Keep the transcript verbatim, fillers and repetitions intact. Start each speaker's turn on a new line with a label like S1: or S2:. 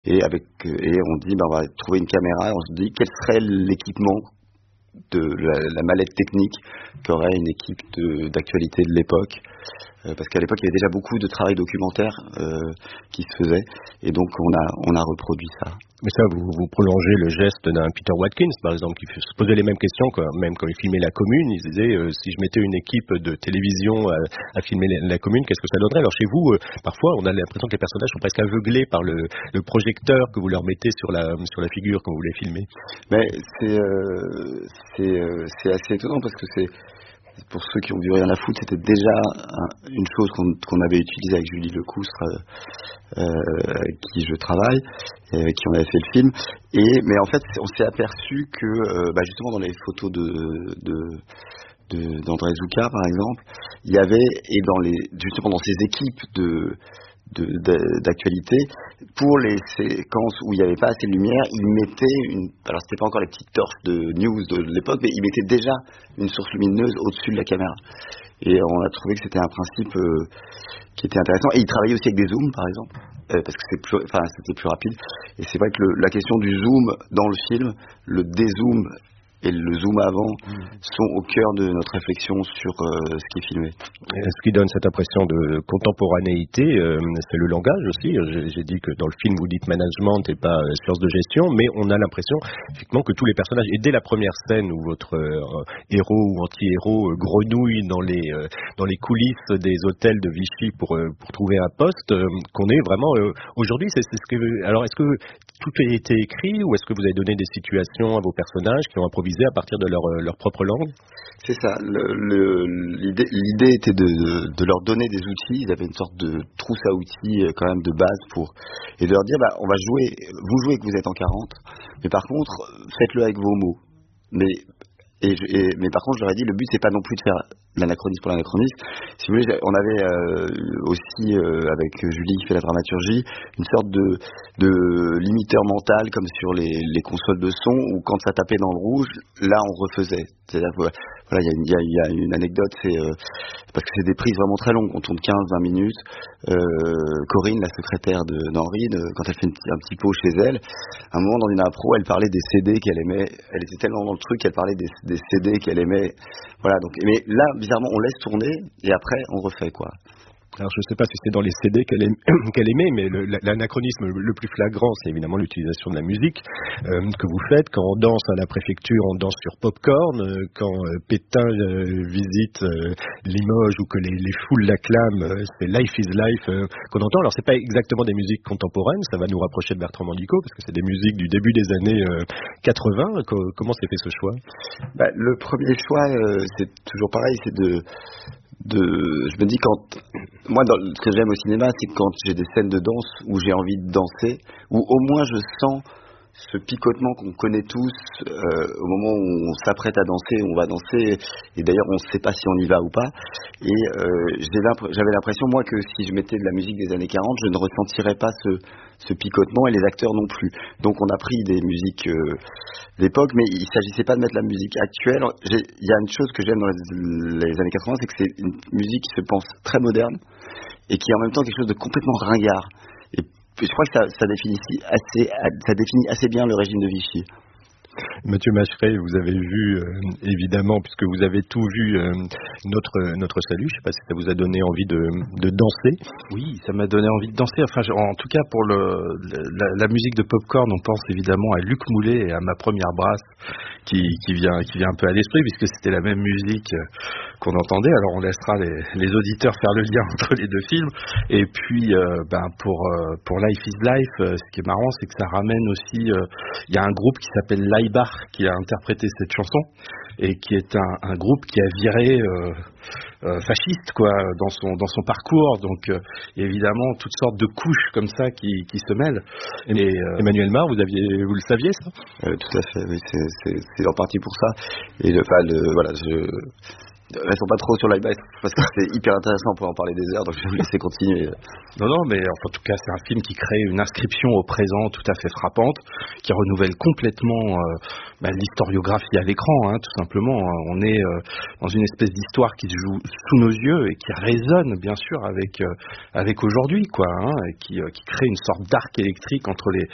S1: et avec et on dit ben, on va trouver une caméra, on se dit quel serait l'équipement de la, la mallette technique qu'aurait une équipe de, d'actualité de l'époque, euh, parce qu'à l'époque il y avait déjà beaucoup de travail documentaire euh, qui se faisait, et donc on a on a reproduit ça.
S2: Mais ça, vous, vous prolongez le geste d'un Peter Watkins, par exemple, qui se posait les mêmes questions, quoi. Même quand il filmait La Commune, il disait euh, si je mettais une équipe de télévision à, à filmer La Commune, qu'est-ce que ça donnerait? Alors chez vous, euh, parfois, on a l'impression que les personnages sont presque aveuglés par le, le projecteur que vous leur mettez sur la, sur la figure quand vous les filmez.
S1: Mais c'est, euh, c'est, euh, c'est assez étonnant parce que c'est, pour ceux qui ont vu Rien à foutre, c'était déjà un, une chose qu'on, qu'on avait utilisée avec Julie Lecoustre, euh, avec qui je travaille, et avec qui on avait fait le film. Et, mais en fait, on s'est aperçu que, euh, bah justement, dans les photos de, de, de, d'André Zouka, par exemple, il y avait, et dans les, justement dans ces équipes de, de, de, d'actualité, pour les séquences où il n'y avait pas assez de lumière, ils mettaient une, alors c'était pas encore les petites torches de news de l'époque, mais ils mettaient déjà une source lumineuse au-dessus de la caméra. Et on a trouvé que c'était un principe euh, qui était intéressant. Et ils travaillaient aussi avec des zooms, par exemple, euh, parce que c'est plus, enfin, c'était plus rapide. Et c'est vrai que le, la question du zoom dans le film, le dézoom et le zoom avant mmh. sont au cœur de notre réflexion sur euh, ce qui est filmé.
S2: Et ce qui donne cette impression de contemporanéité, euh, c'est le langage aussi. J'ai, j'ai dit que dans le film vous dites management et pas euh, science de gestion, mais on a l'impression effectivement que tous les personnages, et dès la première scène où votre euh, héros ou anti-héros euh, grenouille dans les euh, dans les coulisses des hôtels de Vichy pour euh, pour trouver un poste, euh, qu'on est vraiment euh, aujourd'hui. C'est, c'est ce que alors est-ce que tout a été écrit ou est-ce que vous avez donné des situations à vos personnages qui ont improvisé à partir de leur, leur propre langue?
S1: C'est ça. Le, le, l'idée, l'idée était de, de leur donner des outils. Ils avaient une sorte de trousse à outils quand même de base pour et de leur dire bah, on va jouer. Vous jouez que vous êtes en quarante, mais par contre faites-le avec vos mots. Mais et, et mais par contre je leur ai dit le but c'est pas non plus de faire l'anachronisme pour l'anachronisme. Si vous voulez, on avait euh, aussi euh, avec Julie qui fait la dramaturgie une sorte de, de limiteur mental comme sur les, les consoles de son où quand ça tapait dans le rouge, là on refaisait. C'est-à-dire que voilà, il y a, y, a, y a une anecdote, c'est euh, parce que c'est des prises vraiment très longues, on tourne quinze vingt minutes. Euh, Corinne, la secrétaire de, d'Henri, de, quand elle fait une, un petit pot chez elle, à un moment dans une impro, elle parlait des C D qu'elle aimait. Elle était tellement dans le truc qu'elle parlait des, des C D qu'elle aimait. Voilà. Donc, mais là, bizarrement, on laisse tourner et après on refait quoi.
S2: Alors je ne sais pas si c'est dans les C D qu'elle, aime, qu'elle aimait, mais le, l'anachronisme le plus flagrant, c'est évidemment l'utilisation de la musique euh, que vous faites. Quand on danse à la préfecture, on danse sur Popcorn. Euh, quand euh, Pétain euh, visite euh, Limoges ou que les, les foules l'acclament, euh, c'est Life is Life euh, qu'on entend. Alors c'est pas exactement des musiques contemporaines, ça va nous rapprocher de Bertrand Mandico, parce que c'est des musiques du début des années euh, quatre-vingts. Co- comment s'est fait ce choix?
S1: Bah, le premier choix, euh, c'est toujours pareil, c'est de... De, je me dis quand moi dans, ce que j'aime au cinéma c'est quand j'ai des scènes de danse où j'ai envie de danser, où au moins je sens ce picotement qu'on connaît tous euh, au moment où on s'apprête à danser, on va danser et d'ailleurs on ne sait pas si on y va ou pas et euh, j'ai j'avais l'impression moi que si je mettais de la musique des années quarante je ne ressentirais pas ce, ce picotement et les acteurs non plus, donc on a pris des musiques euh, d'époque mais il ne s'agissait pas de mettre la musique actuelle. J'ai, il y a une chose que j'aime dans les, les années quatre-vingts, c'est que c'est une musique qui se pense très moderne et qui est en même temps quelque chose de complètement ringard. Et je crois que ça, ça, définit assez, ça définit assez bien le régime de Vichy.
S2: Mathieu Macheret, vous avez vu, euh, évidemment, puisque vous avez tout vu, euh, notre, notre salut. Je ne sais pas si ça vous a donné envie de, de danser.
S3: Oui, ça m'a donné envie de danser. Enfin, en tout cas, pour le, la, la musique de Popcorn, on pense évidemment à Luc Moulet et à Ma Première Brasse, qui, qui, vient, qui vient un peu à l'esprit, puisque c'était la même musique qu'on entendait. Alors, on laissera les, les auditeurs faire le lien entre les deux films. Et puis, euh, ben, pour, euh, pour Life is Life, euh, ce qui est marrant, c'est que ça ramène aussi... Il euh, y a un groupe qui s'appelle Laïbar qui a interprété cette chanson et qui est un, un groupe qui a viré euh, euh, fasciste quoi dans son dans son parcours, donc euh, évidemment toutes sortes de couches comme ça qui, qui se mêlent.
S2: Et, et euh, Emmanuel Mar, vous aviez vous le saviez ça?
S1: euh, Tout à fait, oui, c'est, c'est, c'est en partie pour ça. Et le, enfin, le, voilà, je restons pas trop sur l'iBus parce que c'est hyper intéressant pour en parler des heures, donc je vais vous laisser continuer.
S3: Non, non, mais en tout cas, c'est un film qui crée une inscription au présent tout à fait frappante, qui renouvelle complètement euh, bah, l'historiographie à l'écran, hein, tout simplement. On est euh, dans une espèce d'histoire qui se joue sous nos yeux et qui résonne, bien sûr, avec euh, avec aujourd'hui, quoi, hein, et qui, euh, qui crée une sorte d'arc électrique entre les